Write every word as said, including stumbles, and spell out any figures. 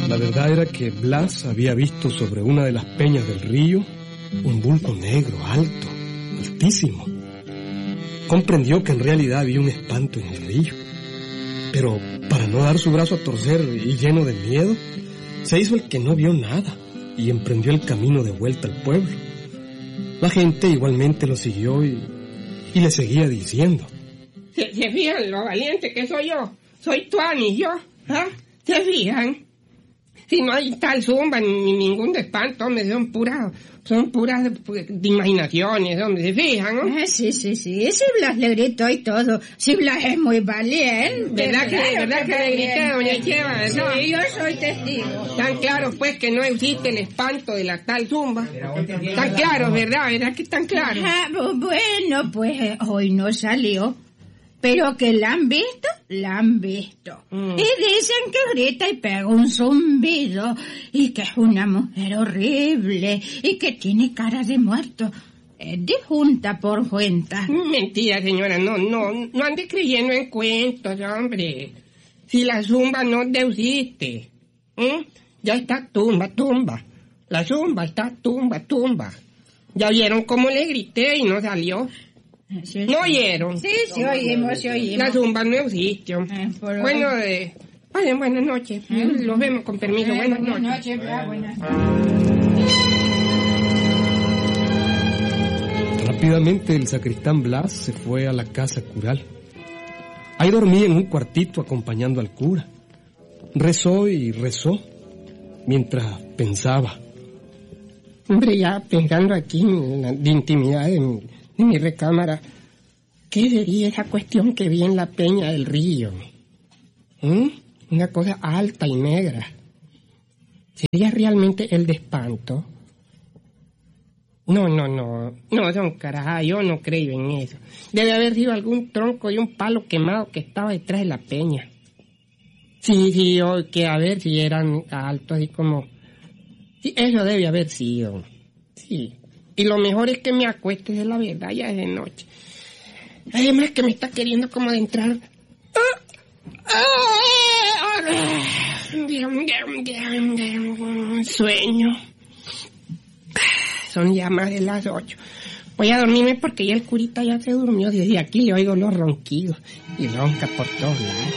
La verdad era que Blas había visto sobre una de las peñas del río un bulto negro, alto, altísimo. Comprendió que en realidad había un espanto en el río, pero para no dar su brazo a torcer y lleno de miedo, se hizo el que no vio nada y emprendió el camino de vuelta al pueblo. La gente igualmente lo siguió y, y le seguía diciendo: ¿Se, se fijan lo valiente que soy yo? Soy Tuani, yo, ¿ah? ¿Se fijan? Si no hay tal zumba ni ningún espanto, hombre, son puras, son puras de, de imaginaciones, hombre, ¿se fijan, no? Ah, sí, sí, sí, si Blas le gritó y todo, si Blas es muy valiente. ¿Verdad que, claro, verdad que, que le grité, doña Cheva? Sí, no, yo soy testigo. Tan claro, pues, que no existe el espanto de la tal zumba. Tan claro, ¿verdad? ¿Verdad que tan claro? Ah, bueno, pues hoy no salió. Pero que la han visto, la han visto. Mm. Y dicen que grita y pega un zumbido, y que es una mujer horrible, y que tiene cara de muerto. Es de junta por cuenta. Mentira, señora, no, no, no ande creyendo en cuentos, hombre. Si la zumba no existe, ¿eh? Ya está tumba, tumba. La zumba está tumba, tumba. Ya vieron cómo le grité y no salió. Sí, ¿No oyeron? Sí, sí oímos, sí oímos. La zumba no existe. Eh, por bueno, eh, vale, buenas noches. ¿Eh? Los vemos con permiso. Eh, buenas, buenas noches. noches bla, buenas. Rápidamente el sacristán Blas se fue a la casa cural. Ahí dormía en un cuartito acompañando al cura. Rezó y rezó mientras pensaba. Hombre, ya pensando aquí en la de intimidad de mi, de mi recámara, ¿qué sería esa cuestión que vi en la peña del río? ¿Mm? Una cosa alta y negra. ¿Sería realmente el de espanto? No, no, no. No, son carajas, yo no creo en eso. Debe haber sido algún tronco de un palo quemado que estaba detrás de la peña. Sí, sí, yo, que a ver si eran altos, así como... Sí, eso debe haber sido. Sí. Y lo mejor es que me acuestes de la verdad, ya es de noche. Además que me está queriendo como de entrar... Sueño. Son ya más de las ocho. Voy a dormirme porque ya el curita ya se durmió. Desde aquí le oigo los ronquidos y ronca por todos lados.